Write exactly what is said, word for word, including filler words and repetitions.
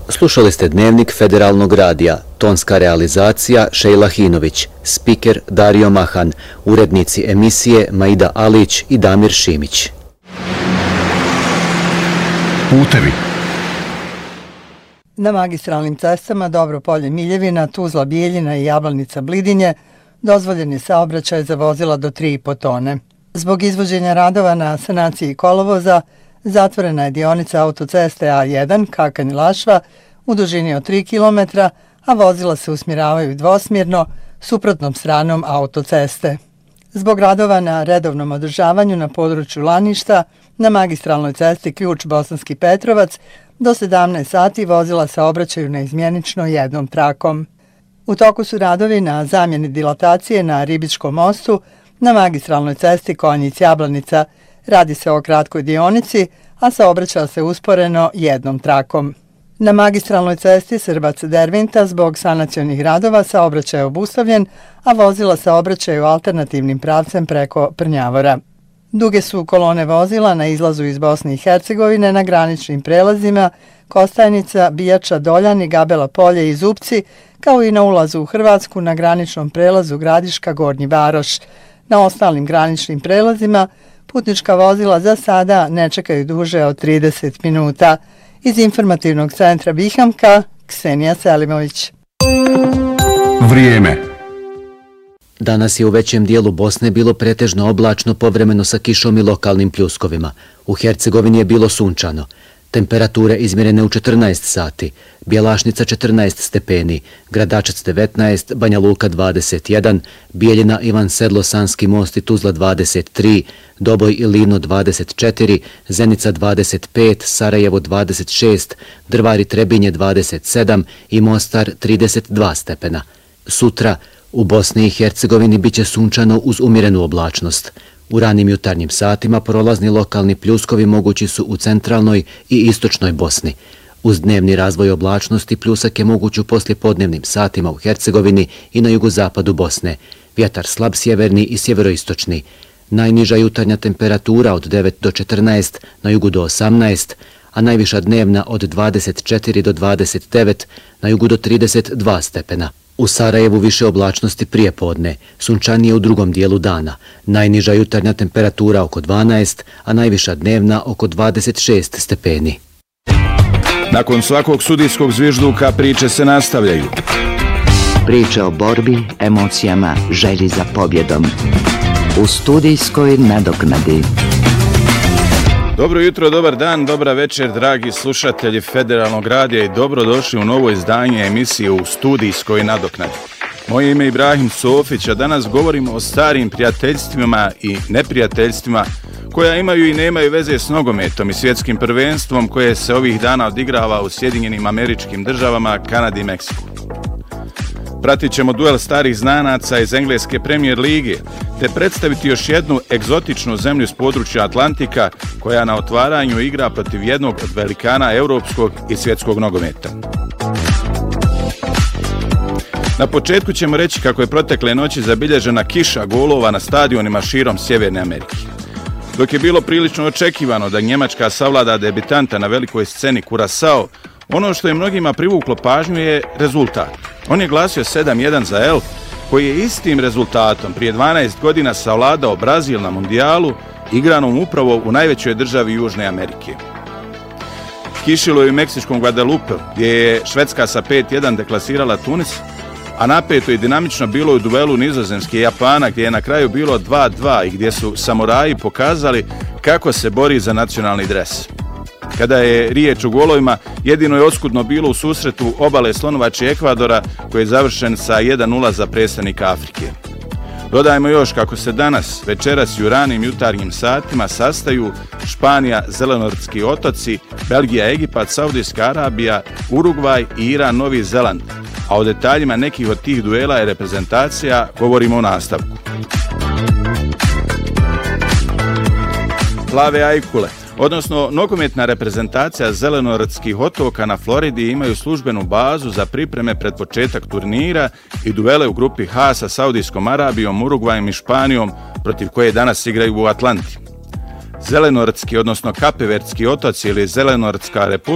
Slušali ste Dnevnik Federalnog radija, tonska realizacija Šejla Hinović, spiker Dario Mahan, urednici emisije Maida Alić i Damir Šimić. Putevi. Na magistralnim cestama Dobro Polje Miljevina, Tuzla Bijeljina i Jablanica Blidinje dozvoljen je saobraćaj za vozila do tri i po tone. Zbog izvođenja radova na sanaciji kolovoza, zatvorena je dionica autoceste A jedan Kakanj-Lašva u dužini od tri kilometra, a vozila se usmjeravaju dvosmjerno suprotnom stranom autoceste. Zbog radova na redovnom održavanju na području Laništa, na magistralnoj cesti Ključ Bosanski Petrovac, do sedamnaest sati vozila saobraćaju neizmjenično jednom trakom. U toku su radovi na zamjeni dilatacije na Ribičkom mostu, na magistralnoj cesti Konjic-Jablanica. Radi se o kratkoj dionici, a saobraća se usporeno jednom trakom. Na magistralnoj cesti Srbac-Dervinta zbog sanacionih radova saobraćaj je obustavljen, a vozila saobraćaju alternativnim pravcem preko Prnjavora. Duge su kolone vozila na izlazu iz Bosne i Hercegovine na graničnim prelazima Kostajnica, Bijača, Doljani, Gabela Polje i Zupci, kao i na ulazu u Hrvatsku na graničnom prelazu Gradiška, Gornji Varoš. Na ostalim graničnim prelazima putnička vozila za sada ne čekaju duže od trideset minuta. Iz informativnog centra Bihamka, Ksenija Selimović. Vrijeme. Danas je u većem dijelu Bosne bilo pretežno oblačno, povremeno sa kišom i lokalnim pljuskovima. U Hercegovini je bilo sunčano. Temperature izmjerene u četrnaest sati. Bjelašnica četrnaest stepeni, Gradačac devetnaest, Banja Luka dvadeset jedan, Bijeljina, Ivan Sedlo, Sanski most i Tuzla dvadeset tri, Doboj i Livno dvadeset četiri, Zenica dvadeset pet, Sarajevo dvadeset šest, Drvar i Trebinje dvadeset sedam i Mostar trideset dva stepena. Sutra u Bosni i Hercegovini biće sunčano uz umjerenu oblačnost. U ranim jutarnjim satima prolazni lokalni pljuskovi mogući su u centralnoj i istočnoj Bosni. Uz dnevni razvoj oblačnosti pljusak je moguć u poslijepodnevnim satima u Hercegovini i na jugozapadu Bosne. Vjetar slab sjeverni i sjeveroistočni. Najniža jutarnja temperatura od devet do četrnaest, na jugu do osamnaest, a najviša dnevna od dvadeset četiri do dvadeset devet, na jugu do trideset dva stepena. U Sarajevu više oblačnosti prije podne, sunčanije u drugom dijelu dana, najniža jutarnja temperatura oko dvanaest, a najviša dnevna oko dvadeset šest stepeni. Nakon svakog sudijskog zvižduka priče se nastavljaju. Priče o borbi, emocijama, želji za pobjedom. U studijskoj nadoknadi. Dobro jutro, dobar dan, dobra večer, dragi slušatelji Federalnog radija i dobrodošli u novo izdanje emisije U studijskoj nadoknadi. Moje ime je Ibrahim Sofić, a danas govorimo o starim prijateljstvima i neprijateljstvima koja imaju i nemaju veze s nogometom i svjetskim prvenstvom koje se ovih dana odigrava u Sjedinjenim Američkim Državama, Kanadi i Meksiku. Pratit ćemo duel starih znanaca iz Engleske Premier lige, te predstaviti još jednu egzotičnu zemlju s područja Atlantika koja na otvaranju igra protiv jednog od velikana europskog i svjetskog nogometa. Na početku ćemo reći kako je protekle noći zabilježena kiša golova na stadionima širom Sjeverne Amerike. Dok je bilo prilično očekivano da Njemačka savlada debitanta na velikoj sceni Curaçao, ono što je mnogima privuklo pažnju je rezultat. On je glasio sedam jedan za El, koji je istim rezultatom prije dvanaest godina savladao Brazil na mundijalu, igranom upravo u najvećoj državi Južne Amerike. Kišilo je u meksičkom Guadalupe, gdje je Švedska sa pet jedan deklasirala Tunis, a napeto i dinamično bilo u duelu Nizozemske i Japana, gdje je na kraju bilo dva dva i gdje su samuraji pokazali kako se bori za nacionalni dres. Kada je riječ o golovima, jedino je oskudno bilo u susretu obale Slonovače Ekvadora, koji je završen sa jedan nula za predstavnika Afrike. Dodajmo još kako se danas, večeras i u ranim jutarnjim satima sastaju Španija, Zelenortski otoci, Belgija, Egipat, Saudijska Arabija, Urugvaj i Iran, Novi Zeland. A o detaljima nekih od tih duela i reprezentacija govorimo u nastavku. Plave ajkule, odnosno nogometna reprezentacija Zelenortskih otoka na Floridi, imaju službenu bazu za pripreme pred početak turnira i duele u grupi H sa Saudijskom Arabijom, Urugvajem i Španijom, protiv koje danas igraju u Atlanti. Zelenortski, odnosno Kapeverdski otoci ili Zelenortska republika